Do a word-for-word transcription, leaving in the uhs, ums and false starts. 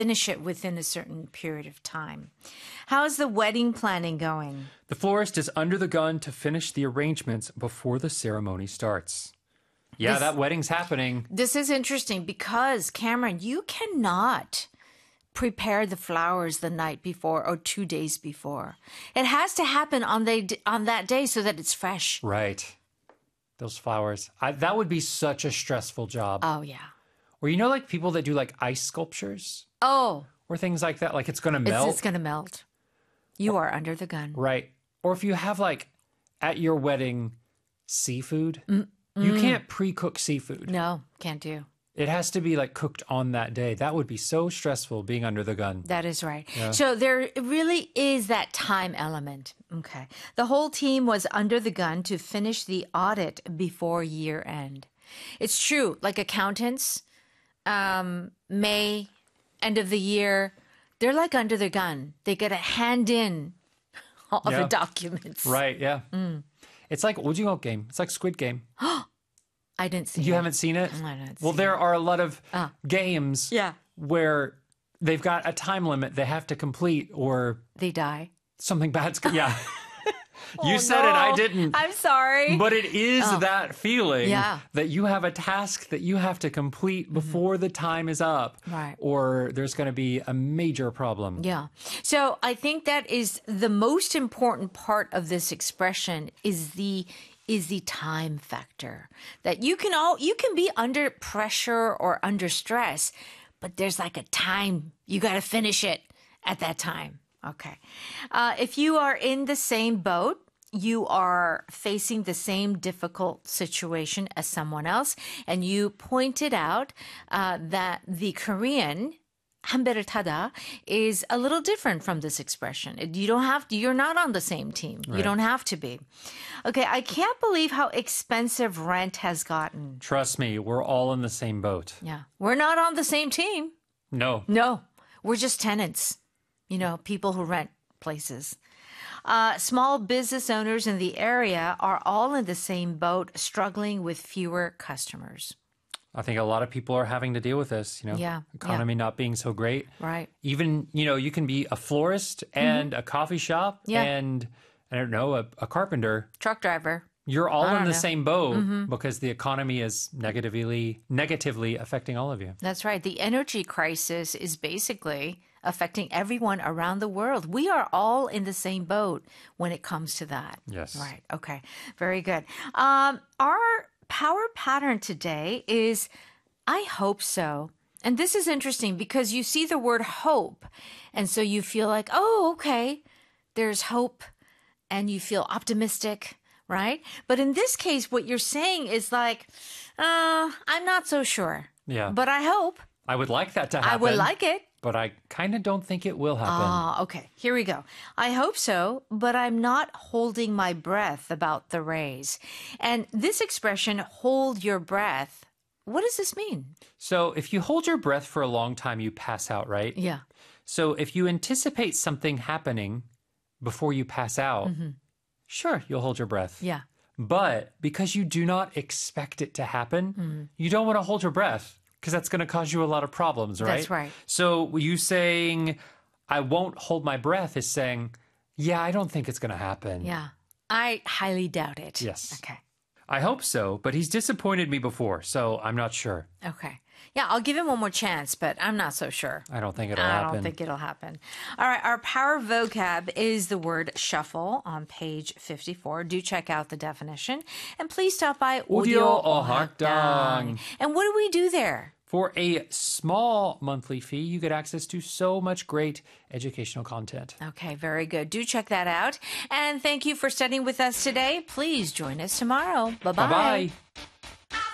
finish it within a certain period of time. How's the wedding planning going? The florist is under the gun to finish the arrangements before the ceremony starts. Yeah, This- that wedding's happening. This is interesting because, Cameron, you cannot prepare the flowers the night before or two days before. It has to happen on the on that day so that it's fresh. Right. Those flowers. I, that would be such a stressful job. Oh, yeah. Or you know, like people that do like ice sculptures Oh, or things like that, like it's going to it's, melt. it's going to melt. You are under the gun. Right. Or if you have like at your wedding seafood, you can't pre-cook seafood. No, can't do. It has to be like cooked on that day. That would be so stressful being under the gun. That is right. So there really is that time element. Okay. The whole team was under the gun to finish the audit before year end. It's true, like accountants, um, May, end of the year, they're like under the gun. They get a hand in all Yeah. the documents. Right, yeah. Mm. It's like 오징어 game. It's like Squid Game. I didn't see You it. haven't seen it? I didn't Well, see there are a lot of Ah. games Yeah. where they've got a time limit they have to complete or They die. something bad's go- yeah. you Oh, said it, I no. didn't. I'm sorry. But it is that feeling Yeah. that you have a task that you have to complete before the time is up. Right. Or there's going to be a major problem. Yeah. So I think that is the most important part of this expression is the is the time factor. That you can all you can be under pressure or under stress, but there's like a time you got to finish it at that time. Okay. Uh, if you are in the same boat, you are facing the same difficult situation as someone else, and you pointed out uh, that the Korean 한 배를 타다 is a little different from this expression. It- You don't have to, you're not on the same team. You don't have to be. Okay, I can't believe how expensive rent has gotten. Trust me, we're all in the same boat. Yeah. We're not on the same team. No. No, we're just tenants, you know, people who rent places. Uh, small business owners in the area are all in the same boat, struggling with fewer customers. I think a lot of people are having to deal with this, you know, Yeah, economy not being so great. Right. Even, you know, you can be a florist and a coffee shop Yeah. and, I don't know, a, a carpenter. Truck driver. You're all in don't the know. same boat because the economy is negatively negatively affecting all of you. That's right. The energy crisis is basically affecting everyone around the world. We are all in the same boat when it comes to that. Yes. Right. Okay. Very good. Um, our power pattern today is I hope so. And this is interesting because you see the word hope. And so you feel like, oh, okay, there's hope. And you feel optimistic, right? But in this case, what you're saying is like, uh, I'm not so sure. Yeah. But I hope. I would like that to happen. I would like it. But I kind of don't think it will happen. Ah, okay. Here we go. I hope so, but I'm not holding my breath about the raise. And this expression, hold your breath, what does this mean? So if you hold your breath for a long time, you pass out, right? Yeah. So if you anticipate something happening before you pass out, sure, you'll hold your breath. Yeah. But because you do not expect it to happen, you don't want to hold your breath because that's going to cause you a lot of problems, right? That's right. So you saying, I won't hold my breath is saying, yeah, I don't think it's going to happen. Yeah. I highly doubt it. Yes. Okay. I hope so, but he's disappointed me before, so I'm not sure. Okay. Yeah, I'll give him one more chance, but I'm not so sure. I don't think it'll I happen. don't think it'll happen. All right, our power vocab is the word shuffle on page fifty-four. Do check out the definition. And please stop by Audio Audio Ohakdang. And what do we do there? For a small monthly fee, you get access to so much great educational content. Okay, very good. Do check that out. And thank you for studying with us today. Please join us tomorrow. Bye-bye. Bye-bye.